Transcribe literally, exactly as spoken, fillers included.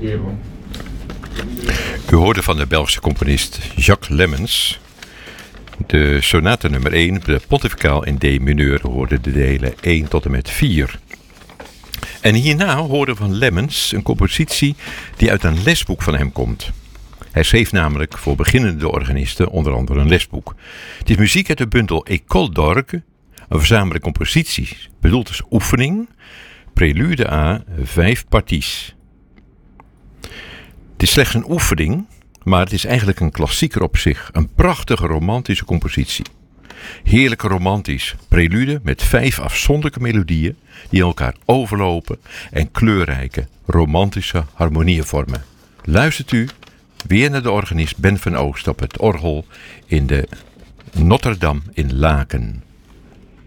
U hoorde van de Belgische componist Jacques Lemmens de sonate nummer één, de Pontificaal in D mineur, hoorde de delen één tot en met vier. En hierna hoorden we van Lemmens een compositie die uit een lesboek van hem komt. Hij schreef namelijk voor beginnende organisten onder andere een lesboek. Het is muziek uit de bundel École d'Orgue, een verzameling composities, bedoeld als oefening, prelude à vijf parties. Het is slechts een oefening, maar het is eigenlijk een klassieker op zich. Een prachtige romantische compositie. Heerlijk romantisch prelude met vijf afzonderlijke melodieën die elkaar overlopen en kleurrijke romantische harmonieën vormen. Luistert u weer naar de organist Ben van Oost op het orgel in de Notre Dame in Laken.